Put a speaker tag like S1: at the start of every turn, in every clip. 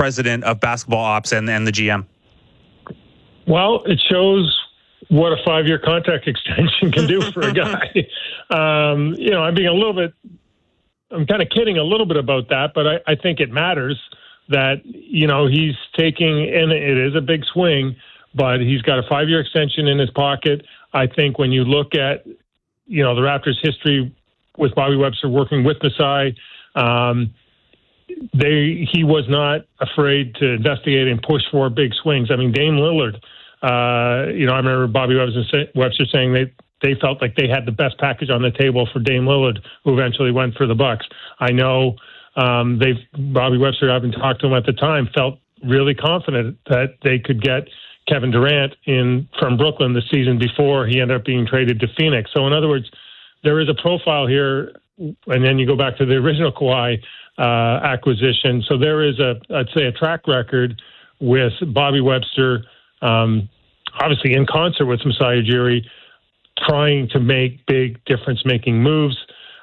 S1: president of basketball ops and the GM?
S2: Well, it shows what a 5-year contract extension can do for a guy. I'm kind of kidding a little bit about that, but I think it matters that, he's taking, and it is a big swing, but he's got a 5-year extension in his pocket. I think when you look at, the Raptors' history with Bobby Webster working with Masai, he was not afraid to investigate and push for big swings. I mean, Dame Lillard, I remember Bobby Webster saying they felt like they had the best package on the table for Dame Lillard, who eventually went for the Bucks. I know Bobby Webster, having talked to him at the time, felt really confident that they could get Kevin Durant in from Brooklyn the season before he ended up being traded to Phoenix. So in other words, there is a profile here, and then you go back to the original Kawhi acquisition. So there is I'd say a track record with Bobby Webster, obviously in concert with Masai Ujiri, trying to make big difference-making moves.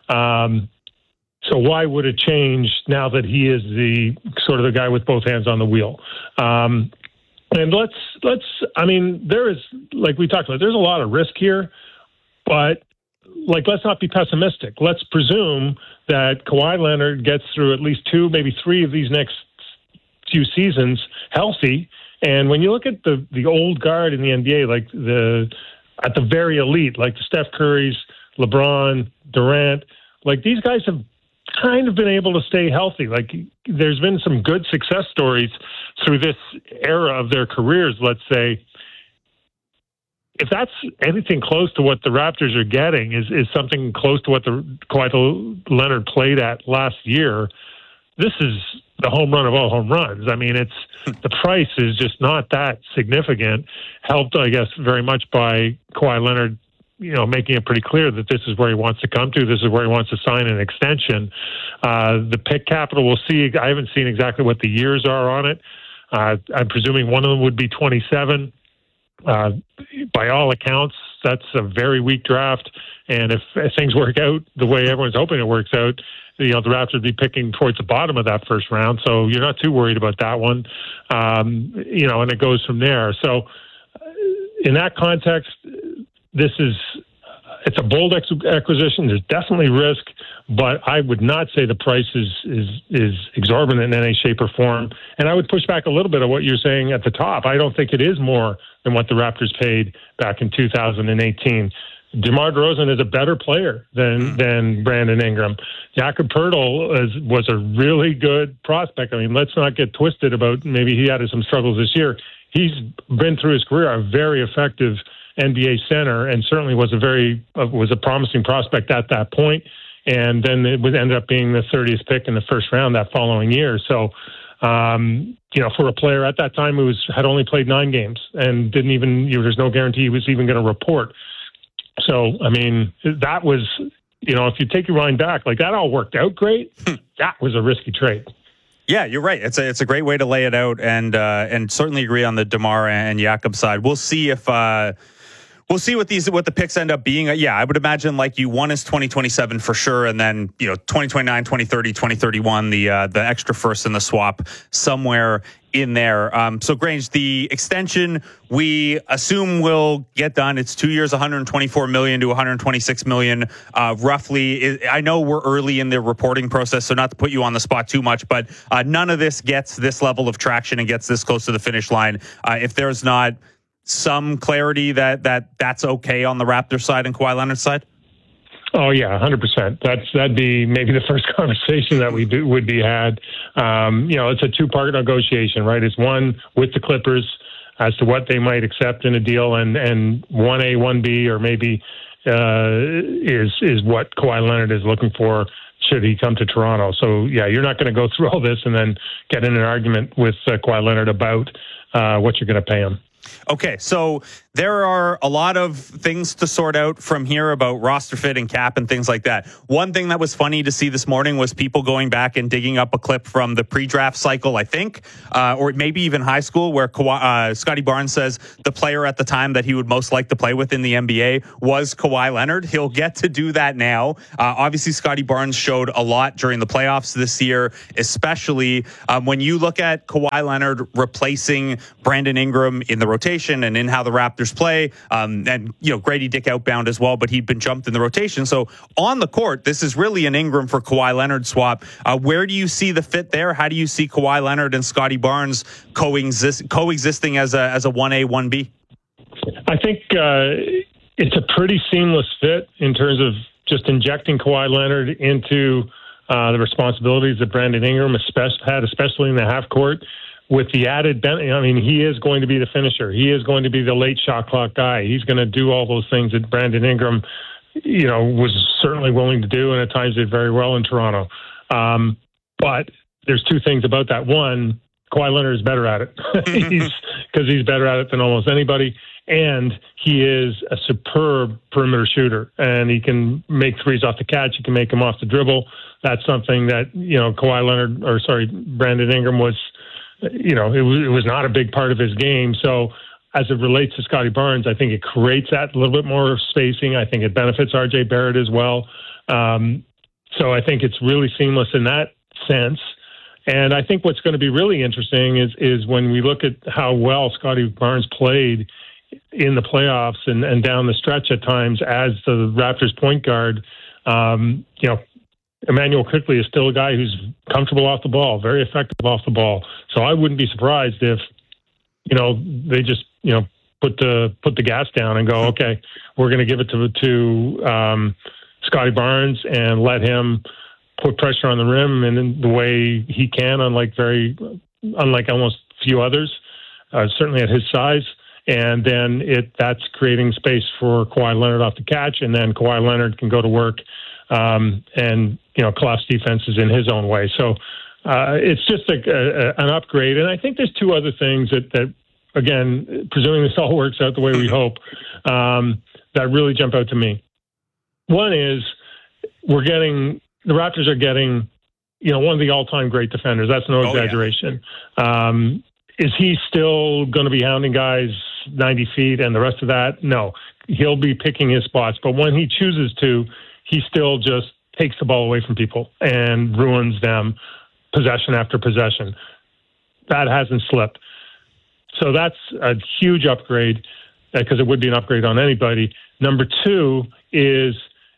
S2: So why would it change now that he is the sort of the guy with both hands on the wheel? And there is, like we talked about, there's a lot of risk here, but let's not be pessimistic. Let's presume that Kawhi Leonard gets through at least 2, maybe 3 of these next few seasons healthy. And when you look at the old guard in the NBA, at the very elite, like the Steph Currys, LeBron, Durant, these guys have kind of been able to stay healthy. There's been some good success stories through this era of their careers, let's say. If that's anything close to what the Raptors are getting, is something close to what the Kawhi Leonard played at last year, this is the home run of all home runs. I mean, the price is just not that significant, helped, I guess, very much by Kawhi Leonard, making it pretty clear that this is where he wants to come to. This is where he wants to sign an extension. The pick capital, we'll see. I haven't seen exactly what the years are on it. I'm presuming one of them would be 27. By all accounts, that's a very weak draft. And if things work out the way everyone's hoping it works out, the Raptors would be picking towards the bottom of that first round. So you're not too worried about that one. And it goes from there. So in that context, it's a bold acquisition. There's definitely risk, but I would not say the price is exorbitant in any shape or form. And I would push back a little bit of what you're saying at the top. I don't think it is more than what the Raptors paid back in 2018. DeMar DeRozan is a better player than Brandon Ingram. Jakob Poeltl was a really good prospect. I mean, let's not get twisted about maybe he had some struggles this year. He's been through his career a very effective NBA center, and certainly was a promising prospect at that point. And then it would end up being the 30th pick in the first round that following year. So, for a player at that time who had only played 9 games and didn't even, there's no guarantee he was even going to report. So, I mean, that was, if you take your mind back, that all worked out great. That was a risky trade.
S1: Yeah, you're right. It's a great way to lay it out, and certainly agree on the DeMar and Jakob side. We'll see if we'll see what the picks end up being. Yeah, I would imagine one is 2027 for sure, and then 2029, 2030, 2031, the extra first in the swap somewhere in there. So Grange, the extension we assume will get done. It's 2 years, $124 million to $126 million, roughly. I know we're early in the reporting process, so not to put you on the spot too much, but none of this gets this level of traction and gets this close to the finish line if there's not some clarity that's okay on the Raptors side and Kawhi Leonard's side.
S2: Oh yeah, 100%. That'd be maybe the first conversation that would be had. It's a 2-part negotiation, right? It's one with the Clippers as to what they might accept in a deal, and 1A, 1B, or maybe is what Kawhi Leonard is looking for should he come to Toronto. So yeah, you're not going to go through all this and then get in an argument with Kawhi Leonard about what you're going to pay him.
S1: Okay, so there are a lot of things to sort out from here about roster fit and cap and things like that. One thing that was funny to see this morning was people going back and digging up a clip from the pre-draft cycle, I think, or maybe even high school, where Scotty Barnes says the player at the time that he would most like to play with in the NBA was Kawhi Leonard. He'll get to do that now. Obviously, Scotty Barnes showed a lot during the playoffs this year, especially when you look at Kawhi Leonard replacing Brandon Ingram in the rotation and in how the Raptors play, and Grady Dick outbound as well, but he'd been jumped in the rotation. So on the court, this is really an Ingram for Kawhi Leonard swap. Where do you see the fit there? How do you see Kawhi Leonard and Scotty Barnes coexisting as a 1A, 1B?
S2: I think it's a pretty seamless fit in terms of just injecting Kawhi Leonard into the responsibilities that Brandon Ingram had, especially in the half court. With the added, he is going to be the finisher. He is going to be the late shot clock guy. He's going to do all those things that Brandon Ingram, was certainly willing to do, and at times did very well in Toronto. But there's two things about that. One, Kawhi Leonard is better at it. He's better at it than almost anybody. And he is a superb perimeter shooter, and he can make threes off the catch. He can make them off the dribble. That's something that, Brandon Ingram was, it was not a big part of his game. So as it relates to Scotty Barnes, I think it creates that a little bit more spacing. I think it benefits RJ Barrett as well. So I think it's really seamless in that sense. And I think what's going to be really interesting is when we look at how well Scotty Barnes played in the playoffs and down the stretch at times as the Raptors point guard. Emmanuel Quickley is still a guy who's comfortable off the ball, very effective off the ball. So I wouldn't be surprised if, they just, put the gas down and go, okay, we're going to give it to Scotty Barnes and let him put pressure on the rim and in the way he can, unlike almost few others, certainly at his size. And then that's creating space for Kawhi Leonard off the catch, and then Kawhi Leonard can go to work and collapse defenses in his own way. So it's just an upgrade. And I think there's two other things that again, presuming this all works out the way we hope, that really jump out to me. One is the Raptors are getting, one of the all-time great defenders. That's no exaggeration. Yeah. Is he still going to be hounding guys 90 feet and the rest of that? No. He'll be picking his spots. But when he chooses to, he still just takes the ball away from people and ruins them possession after possession. That hasn't slipped. So that's a huge upgrade because it would be an upgrade on anybody. Number two is,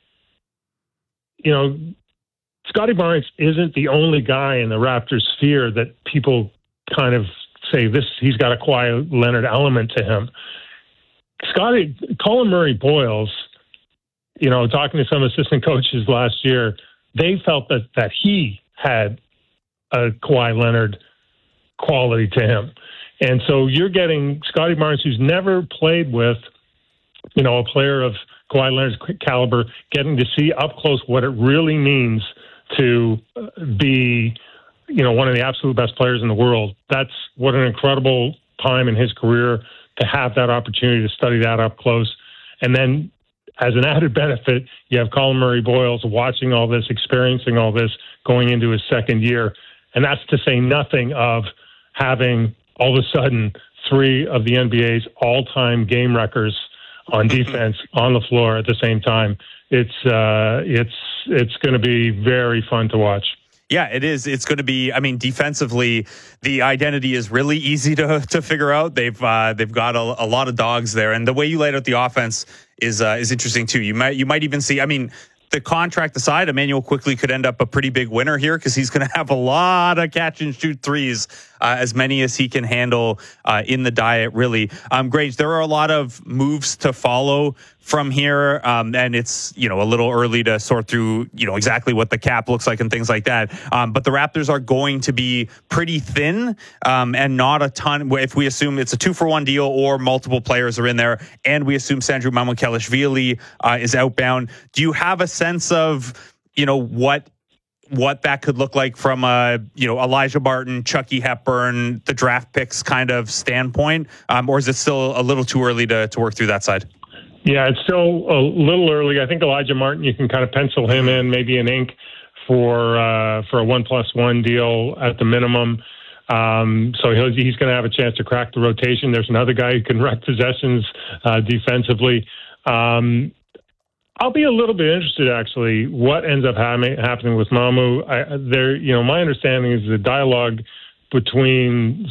S2: Scotty Barnes isn't the only guy in the Raptors sphere that people kind of say he's got a Kawhi Leonard element to him. Colin Murray Boyles, talking to some assistant coaches last year, they felt that he had a Kawhi Leonard quality to him. And so you're getting Scotty Barnes, who's never played with, a player of Kawhi Leonard's caliber, getting to see up close what it really means to be, one of the absolute best players in the world. That's what an incredible time in his career to have that opportunity to study that up close. And then as an added benefit, you have Colin Murray Boyles watching all this, experiencing all this, going into his second year. And that's to say nothing of having all of a sudden three of the NBA's all-time game wreckers on defense on the floor at the same time. It's going to be very fun to watch.
S1: Yeah, it is. It's going to be, defensively, the identity is really easy to figure out. They've got a lot of dogs there. And the way you laid out the offense is interesting too. You might even see, the contract aside, Emmanuel Quickley could end up a pretty big winner here because he's going to have a lot of catch and shoot threes, as many as he can handle in the diet, really. Great. There are a lot of moves to follow from here, and it's, a little early to sort through, exactly what the cap looks like and things like that. But the Raptors are going to be pretty thin and not a ton. If we assume it's a 2-for-1 deal or multiple players are in there, and we assume Sandro Mamukelashvili is outbound, do you have a sense of, what what that could look like from a, Elijah Martin, Chucky Hepburn, the draft picks kind of standpoint? Or is it still a little too early to work through that side?
S2: Yeah, it's still a little early. I think Elijah Martin, you can kind of pencil him in, maybe an ink for a 1+1 deal at the minimum. So he's going to have a chance to crack the rotation. There's another guy who can wreck possessions defensively. I'll be a little bit interested, actually, what ends up happening with Mamu. My understanding is the dialogue between